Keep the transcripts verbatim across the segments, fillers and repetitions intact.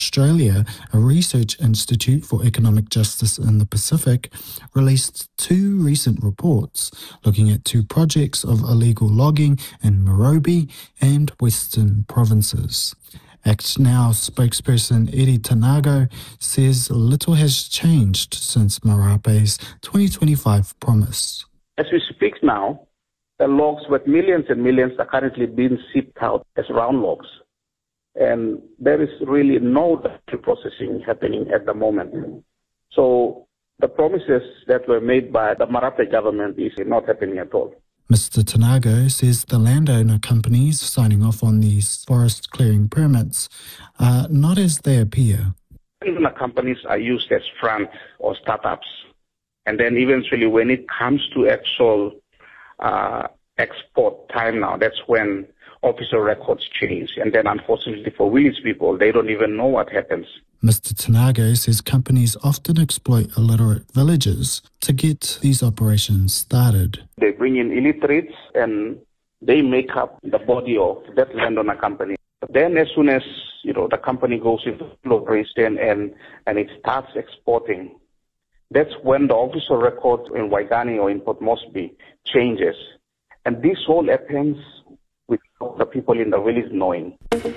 Australia, a research institute for economic justice in the Pacific, released two recent reports looking at two projects of illegal logging in Morobe and Western provinces. Act Now spokesperson Eri Tanago says little has changed since Marape's twenty twenty-five promise. As we speak now, the logs worth millions and millions are currently being shipped out as round logs. And there is really no data processing happening at the moment. So the promises that were made by the Marape government is not happening at all. Mister Tanago says the landowner companies signing off on these forest clearing permits are not as they appear. Landowner companies are used as front or startups. And then eventually when it comes to actual uh, export time now, that's when official records change. And then unfortunately for village people, they don't even know what happens. Mister Tanago says companies often exploit illiterate villagers to get these operations started. They bring in illiterates and they make up the body of that landowner company. Then as soon as, you know, the company goes into operation and, and it starts exporting, that's when the official record in Waigani or in Port Moresby changes. And this all happens with the people in the village knowing.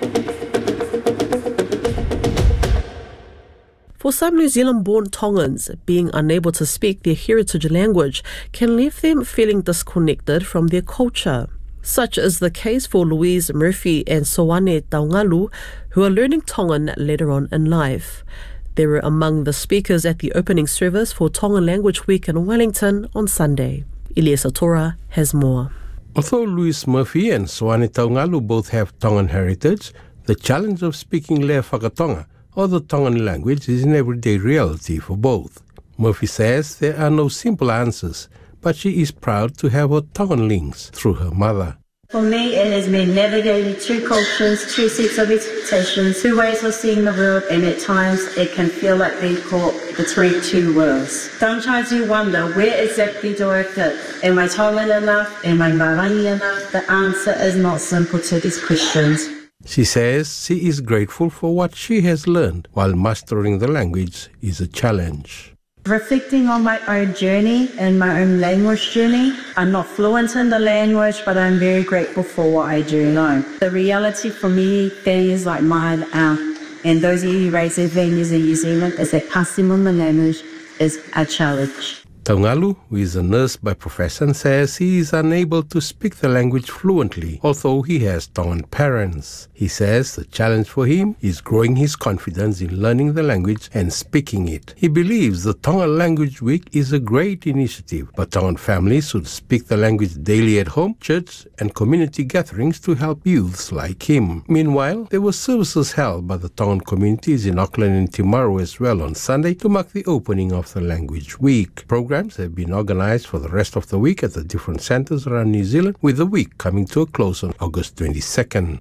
For some New Zealand-born Tongans, being unable to speak their heritage language can leave them feeling disconnected from their culture. Such is the case for Louise Murphy and Soane Taungalu, who are learning Tongan later on in life. They were among the speakers at the opening service for Tongan Language Week in Wellington on Sunday. Elias Atora has more. Although Louise Murphy and Soane Taungalu both have Tongan heritage, the challenge of speaking Lea Whakatonga, or the Tongan language, is an everyday reality for both. Murphy says there are no simple answers, but she is proud to have her Tongan links through her mother. For me, it has been navigating two cultures, two sets of expectations, two ways of seeing the world, and at times it can feel like being caught between two worlds. Sometimes you wonder, where exactly do I fit? Am I Tongan enough? Am I Marangi enough? The answer is not simple to these questions. She says she is grateful for what she has learned, while mastering the language is a challenge. Reflecting on my own journey and my own language journey, I'm not fluent in the language, but I'm very grateful for what I do know. The reality for me, things like mine um, and those who raise their venues in New Zealand, is that passing on the language is a challenge. Taungalu, who is a nurse by profession, says he is unable to speak the language fluently, although he has Tongan parents. He says the challenge for him is growing his confidence in learning the language and speaking it. He believes the Tongan Language Week is a great initiative, but Tongan families should speak the language daily at home, church and community gatherings to help youths like him. Meanwhile, there were services held by the Tongan communities in Auckland and Timaru as well on Sunday to mark the opening of the Language Week. Programs have been organised for the rest of the week at the different centres around New Zealand, with the week coming to a close on August twenty-second.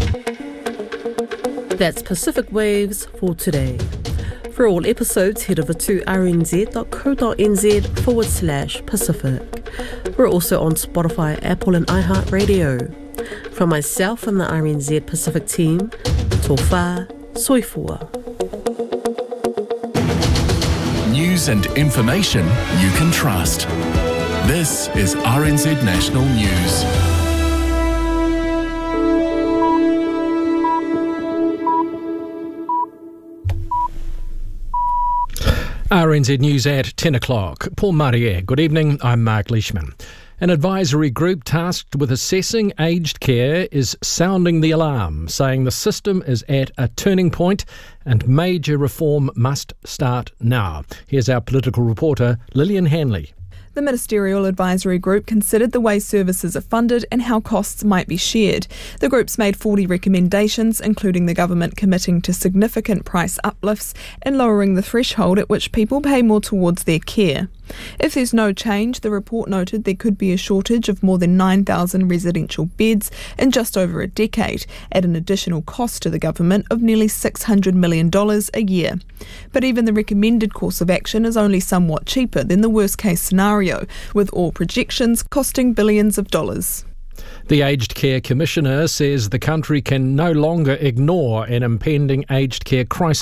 That's Pacific Waves for today. For all episodes, head over to rnz.co.nz forward slash Pacific. We're also on Spotify, Apple and iHeartRadio. From myself and the R N Z Pacific team, Tofa Soifua. News and information you can trust. This is R N Z National News. R N Z News at ten o'clock. Paul Marie, good evening. I'm Mark Leishman. An advisory group tasked with assessing aged care is sounding the alarm, saying the system is at a turning point and major reform must start now. Here's our political reporter, Lillian Hanley. The Ministerial Advisory Group considered the way services are funded and how costs might be shared. The group's made forty recommendations, including the government committing to significant price uplifts and lowering the threshold at which people pay more towards their care. If there's no change, the report noted there could be a shortage of more than nine thousand residential beds in just over a decade, at an additional cost to the government of nearly six hundred million dollars a year. But even the recommended course of action is only somewhat cheaper than the worst-case scenario, with all projections costing billions of dollars. The Aged Care Commissioner says the country can no longer ignore an impending aged care crisis.